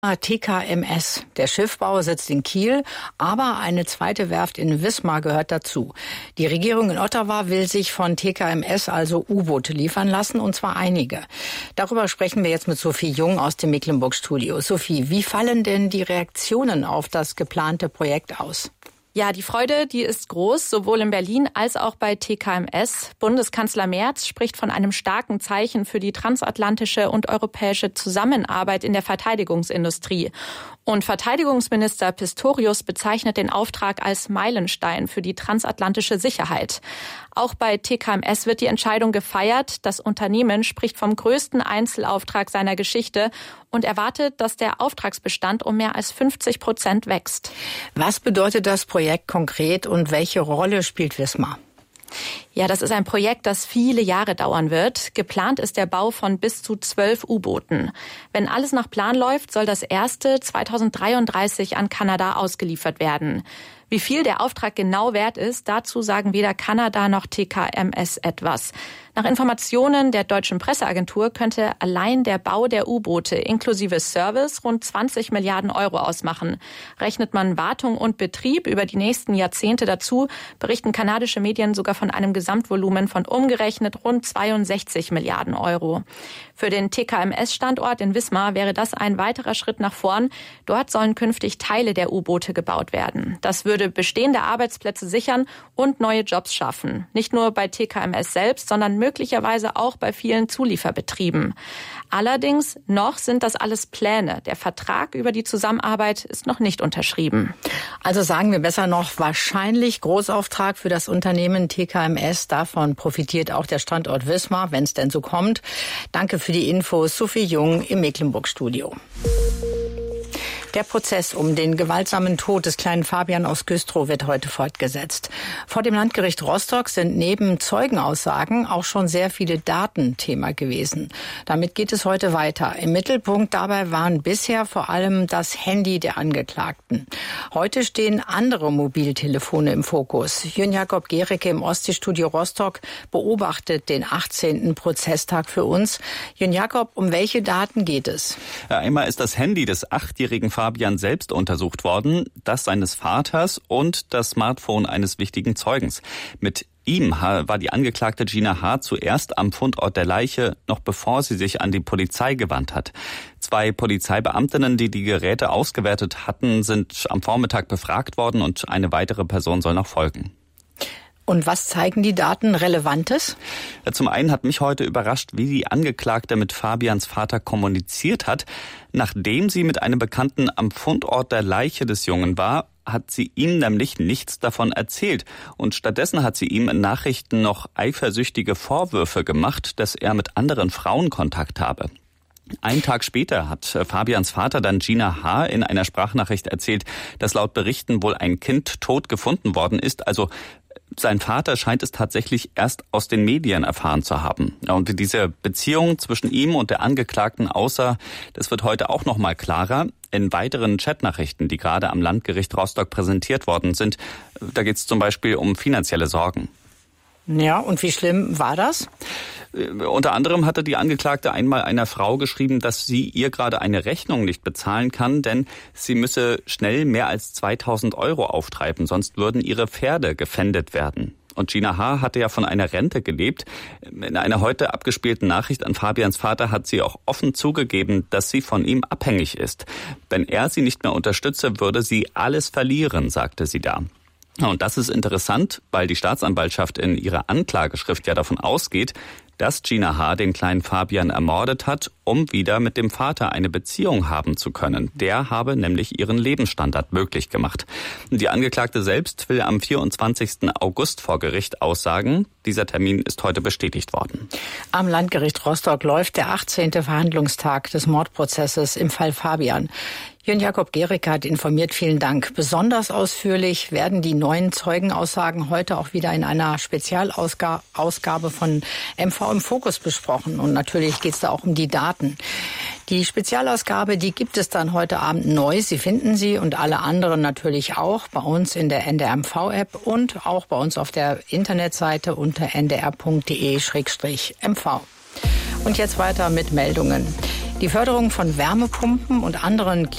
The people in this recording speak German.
TKMS. Der Schiffbau sitzt in Kiel, aber eine zweite Werft in Wismar gehört dazu. Die Regierung in Ottawa will sich von TKMS also U-Boote liefern lassen, und zwar einige. Darüber sprechen wir jetzt mit Sophie Jung aus dem Mecklenburg-Studio. Sophie, wie fallen denn die Reaktionen auf das geplante Projekt aus? Ja, die Freude, die ist groß, sowohl in Berlin als auch bei TKMS. Bundeskanzler Merz spricht von einem starken Zeichen für die transatlantische und europäische Zusammenarbeit in der Verteidigungsindustrie. Und Verteidigungsminister Pistorius bezeichnet den Auftrag als Meilenstein für die transatlantische Sicherheit. Auch bei TKMS wird die Entscheidung gefeiert. Das Unternehmen spricht vom größten Einzelauftrag seiner Geschichte und erwartet, dass der Auftragsbestand um mehr als 50% wächst. Was bedeutet das Projekt konkret und welche Rolle spielt Wismar? Ja, das ist ein Projekt, das viele Jahre dauern wird. Geplant ist der Bau von bis zu 12 U-Booten. Wenn alles nach Plan läuft, soll das erste 2033 an Kanada ausgeliefert werden. Wie viel der Auftrag genau wert ist, dazu sagen weder Kanada noch TKMS etwas. Nach Informationen der deutschen Presseagentur könnte allein der Bau der U-Boote inklusive Service rund 20 Milliarden Euro ausmachen. Rechnet man Wartung und Betrieb über die nächsten Jahrzehnte dazu, berichten kanadische Medien sogar von einem Gesamtvolumen von umgerechnet rund 62 Milliarden Euro. Für den TKMS-Standort in Wismar wäre das ein weiterer Schritt nach vorn. Dort sollen künftig Teile der U-Boote gebaut werden. Das würde bestehende Arbeitsplätze sichern und neue Jobs schaffen. Nicht nur bei TKMS selbst, sondern möglicherweise auch bei vielen Zulieferbetrieben. Allerdings noch sind das alles Pläne. Der Vertrag über die Zusammenarbeit ist noch nicht unterschrieben. Also sagen wir besser noch wahrscheinlich Großauftrag für das Unternehmen TKMS. Davon profitiert auch der Standort Wismar, wenn es denn so kommt. Danke für die Infos, Sophie Jung im Mecklenburg-Studio. Der Prozess um den gewaltsamen Tod des kleinen Fabian aus Güstrow wird heute fortgesetzt. Vor dem Landgericht Rostock sind neben Zeugenaussagen auch schon sehr viele Daten Thema gewesen. Damit geht es heute weiter. Im Mittelpunkt dabei waren bisher vor allem das Handy der Angeklagten. Heute stehen andere Mobiltelefone im Fokus. Jürgen Jakob Gericke im Ostseestudio Rostock beobachtet den 18. Prozesstag für uns. Jürgen Jakob, um welche Daten geht es? Ja, einmal ist das Handy des 8-jährigen Fabian selbst untersucht worden, das seines Vaters und das Smartphone eines wichtigen Zeugens. Mit ihm war die Angeklagte Gina H. zuerst am Fundort der Leiche, noch bevor sie sich an die Polizei gewandt hat. 2 Polizeibeamtinnen, die die Geräte ausgewertet hatten, sind am Vormittag befragt worden und eine weitere Person soll noch folgen. Und was zeigen die Daten Relevantes? Ja, zum einen hat mich heute überrascht, wie die Angeklagte mit Fabians Vater kommuniziert hat. Nachdem sie mit einem Bekannten am Fundort der Leiche des Jungen war, hat sie ihm nämlich nichts davon erzählt. Und stattdessen hat sie ihm in Nachrichten noch eifersüchtige Vorwürfe gemacht, dass er mit anderen Frauen Kontakt habe. Einen Tag später hat Fabians Vater dann Gina H. in einer Sprachnachricht erzählt, dass laut Berichten wohl ein Kind tot gefunden worden ist. Also sein Vater scheint es tatsächlich erst aus den Medien erfahren zu haben. Und wie diese Beziehung zwischen ihm und der Angeklagten aussah, das wird heute auch noch mal klarer. In weiteren Chatnachrichten, die gerade am Landgericht Rostock präsentiert worden sind, da geht es zum Beispiel um finanzielle Sorgen. Ja, und wie schlimm war das? Unter anderem hatte die Angeklagte einmal einer Frau geschrieben, dass sie ihr gerade eine Rechnung nicht bezahlen kann, denn sie müsse schnell mehr als 2.000 Euro auftreiben, sonst würden ihre Pferde gefändet werden. Und Gina H. hatte ja von einer Rente gelebt. In einer heute abgespielten Nachricht an Fabians Vater hat sie auch offen zugegeben, dass sie von ihm abhängig ist. Wenn er sie nicht mehr unterstütze, würde sie alles verlieren, sagte sie da. Und das ist interessant, weil die Staatsanwaltschaft in ihrer Anklageschrift ja davon ausgeht, dass Gina H. den kleinen Fabian ermordet hat, um wieder mit dem Vater eine Beziehung haben zu können. Der habe nämlich ihren Lebensstandard möglich gemacht. Die Angeklagte selbst will am 24. August vor Gericht aussagen. Dieser Termin ist heute bestätigt worden. Am Landgericht Rostock läuft der 18. Verhandlungstag des Mordprozesses im Fall Fabian. Jürgen Jakob Gericke hat informiert, vielen Dank. Besonders ausführlich werden die neuen Zeugenaussagen heute auch wieder in einer Spezialausgabe von MV im Fokus besprochen. Und natürlich geht es da auch um die Daten. Die Spezialausgabe, die gibt es dann heute Abend neu. Sie finden sie und alle anderen natürlich auch bei uns in der NDR-MV-App und auch bei uns auf der Internetseite unter ndr.de/mv. Und jetzt weiter mit Meldungen. Die Förderung von Wärmepumpen und anderen